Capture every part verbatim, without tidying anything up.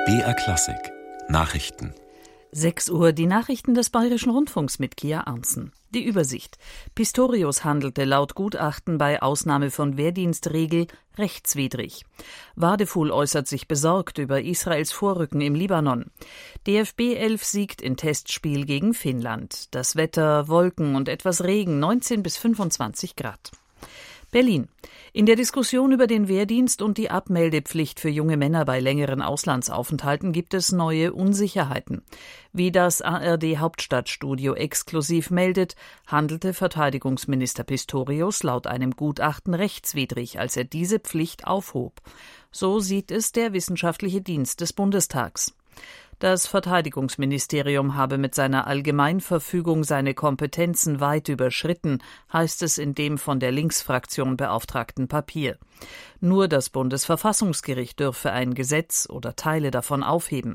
B R Klassik Nachrichten. sechs Uhr, die Nachrichten des Bayerischen Rundfunks mit Kia Arntzen. Die Übersicht. Pistorius handelte laut Gutachten bei Ausnahme von Wehrdienstregel rechtswidrig. Wadefuhl äußert sich besorgt über Israels Vorrücken im Libanon. D F B elf siegt in Testspiel gegen Finnland. Das Wetter, Wolken und etwas Regen, neunzehn bis fünfundzwanzig Grad. Berlin. In der Diskussion über den Wehrdienst und die Abmeldepflicht für junge Männer bei längeren Auslandsaufenthalten gibt es neue Unsicherheiten. Wie das A R D-Hauptstadtstudio exklusiv meldet, handelte Verteidigungsminister Pistorius laut einem Gutachten rechtswidrig, als er diese Pflicht aufhob. So sieht es der Wissenschaftliche Dienst des Bundestags. Das Verteidigungsministerium habe mit seiner Allgemeinverfügung seine Kompetenzen weit überschritten, heißt es in dem von der Linksfraktion beauftragten Papier. Nur das Bundesverfassungsgericht dürfe ein Gesetz oder Teile davon aufheben.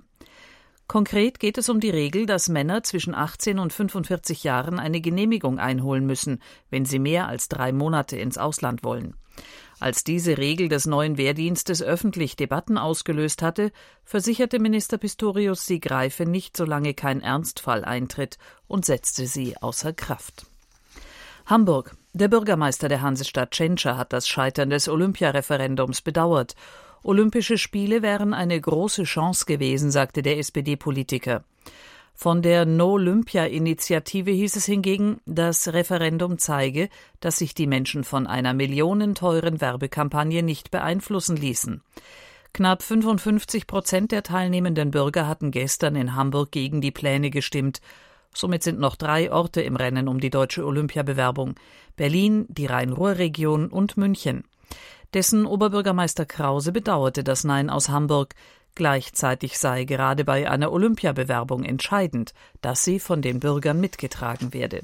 Konkret geht es um die Regel, dass Männer zwischen achtzehn und fünfundvierzig Jahren eine Genehmigung einholen müssen, wenn sie mehr als drei Monate ins Ausland wollen. Als diese Regel des neuen Wehrdienstes öffentlich Debatten ausgelöst hatte, versicherte Minister Pistorius, sie greife nicht, solange kein Ernstfall eintritt, und setzte sie außer Kraft. Hamburg. Der Bürgermeister der Hansestadt Tschentscher hat das Scheitern des Olympiareferendums bedauert. Olympische Spiele wären eine große Chance gewesen, sagte der S P D-Politiker. Von der No-Olympia-Initiative hieß es hingegen, das Referendum zeige, dass sich die Menschen von einer millionenteuren Werbekampagne nicht beeinflussen ließen. Knapp fünfundfünfzig Prozent der teilnehmenden Bürger hatten gestern in Hamburg gegen die Pläne gestimmt. Somit sind noch drei Orte im Rennen um die deutsche Olympiabewerbung: Berlin, die Rhein-Ruhr-Region und München. Dessen Oberbürgermeister Krause bedauerte das Nein aus Hamburg. Gleichzeitig sei gerade bei einer Olympiabewerbung entscheidend, dass sie von den Bürgern mitgetragen werde.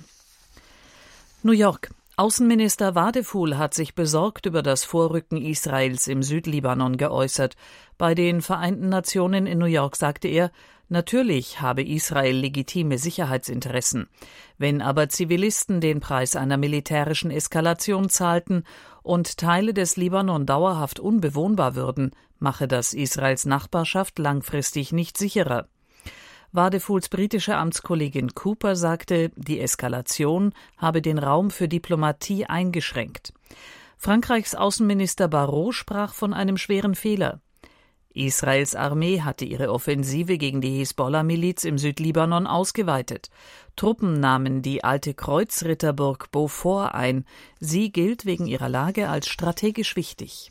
New York. Außenminister Wadefuhl hat sich besorgt über das Vorrücken Israels im Südlibanon geäußert. Bei den Vereinten Nationen in New York sagte er, natürlich habe Israel legitime Sicherheitsinteressen. Wenn aber Zivilisten den Preis einer militärischen Eskalation zahlten und Teile des Libanon dauerhaft unbewohnbar würden, mache das Israels Nachbarschaft langfristig nicht sicherer. Wadefuhls britische Amtskollegin Cooper sagte, die Eskalation habe den Raum für Diplomatie eingeschränkt. Frankreichs Außenminister Barrot sprach von einem schweren Fehler. Israels Armee hatte ihre Offensive gegen die Hisbollah-Miliz im Südlibanon ausgeweitet. Truppen nahmen die alte Kreuzritterburg Beaufort ein. Sie gilt wegen ihrer Lage als strategisch wichtig.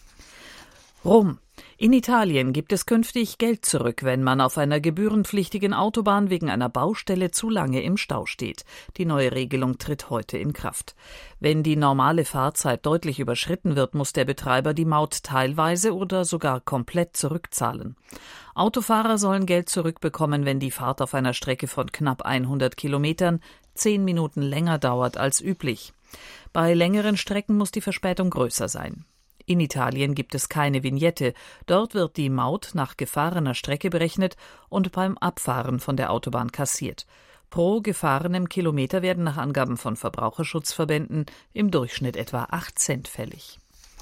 Rom. In Italien gibt es künftig Geld zurück, wenn man auf einer gebührenpflichtigen Autobahn wegen einer Baustelle zu lange im Stau steht. Die neue Regelung tritt heute in Kraft. Wenn die normale Fahrzeit deutlich überschritten wird, muss der Betreiber die Maut teilweise oder sogar komplett zurückzahlen. Autofahrer sollen Geld zurückbekommen, wenn die Fahrt auf einer Strecke von knapp hundert Kilometern zehn Minuten länger dauert als üblich. Bei längeren Strecken muss die Verspätung größer sein. In Italien gibt es keine Vignette. Dort wird die Maut nach gefahrener Strecke berechnet und beim Abfahren von der Autobahn kassiert. Pro gefahrenem Kilometer werden nach Angaben von Verbraucherschutzverbänden im Durchschnitt etwa acht Cent fällig.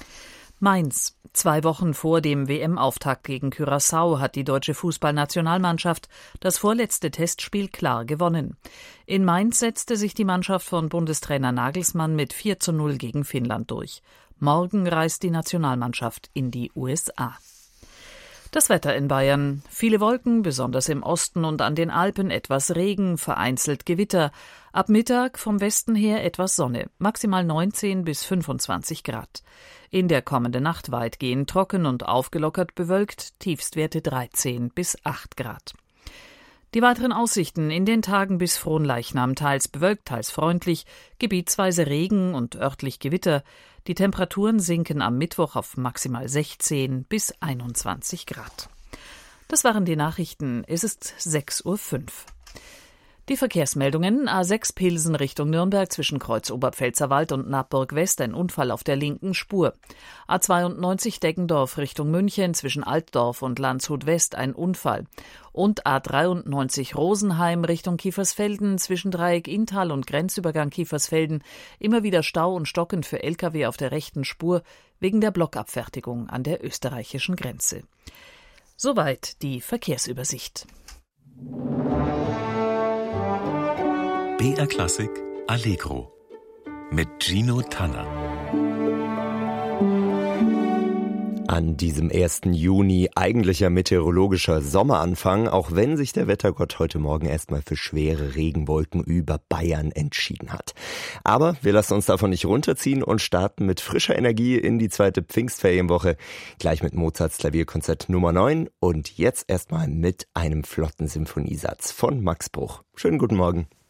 Mainz. Zwei Wochen vor dem W M-Auftakt gegen Curaçao hat die deutsche Fußballnationalmannschaft das vorletzte Testspiel klar gewonnen. In Mainz setzte sich die Mannschaft von Bundestrainer Nagelsmann mit vier zu null gegen Finnland durch. Morgen reist die Nationalmannschaft in die U S A. Das Wetter in Bayern. Viele Wolken, besonders im Osten und an den Alpen etwas Regen, vereinzelt Gewitter. Ab Mittag vom Westen her etwas Sonne, maximal neunzehn bis fünfundzwanzig Grad. In der kommenden Nacht weitgehend trocken und aufgelockert bewölkt, Tiefstwerte dreizehn bis acht Grad. Die weiteren Aussichten in den Tagen bis Fronleichnam: teils bewölkt, teils freundlich, gebietsweise Regen und örtlich Gewitter. Die Temperaturen sinken am Mittwoch auf maximal sechzehn bis einundzwanzig Grad. Das waren die Nachrichten. Es ist sechs Uhr fünf. Die Verkehrsmeldungen: A sechs Pilsen Richtung Nürnberg zwischen Kreuz Oberpfälzerwald und Nappburg West ein Unfall auf der linken Spur. A zweiundneunzig Deggendorf Richtung München zwischen Altdorf und Landshut West ein Unfall. Und A dreiundneunzig Rosenheim Richtung Kiefersfelden zwischen Dreieck Inntal und Grenzübergang Kiefersfelden immer wieder Stau und Stocken für L K W auf der rechten Spur wegen der Blockabfertigung an der österreichischen Grenze. Soweit die Verkehrsübersicht. B R Klassik Allegro mit Gino Tanner. An diesem ersten Juni eigentlicher meteorologischer Sommeranfang, auch wenn sich der Wettergott heute Morgen erstmal für schwere Regenwolken über Bayern entschieden hat. Aber wir lassen uns davon nicht runterziehen und starten mit frischer Energie in die zweite Pfingstferienwoche. Gleich mit Mozarts Klavierkonzert Nummer neun und jetzt erstmal mit einem flotten Sinfoniesatz von Max Bruch. Schönen guten Morgen.